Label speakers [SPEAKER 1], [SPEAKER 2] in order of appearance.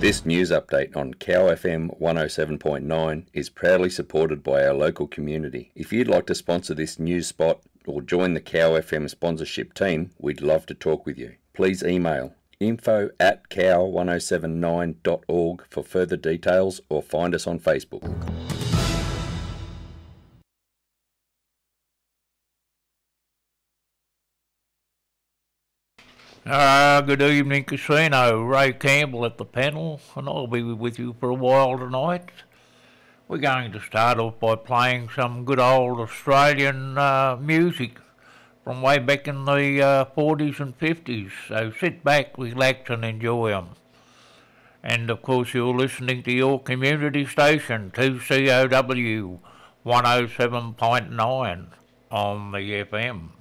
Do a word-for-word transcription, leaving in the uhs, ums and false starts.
[SPEAKER 1] This news update on Cow F M one oh seven point nine is proudly supported by our local community. If you'd like to sponsor this news spot or join the Cow F M sponsorship team, we'd love to talk with you. Please email info at cow one oh seven nine dot org for further details or find us on Facebook.
[SPEAKER 2] Uh, good evening, Casino. Ray Campbell at the panel, and I'll be with you for a while tonight. We're going to start off by playing some good old Australian uh, music from way back in the uh, forties and fifties, so sit back, relax and enjoy them. And of course you're listening to your community station, two C O W one oh seven point nine on the F M.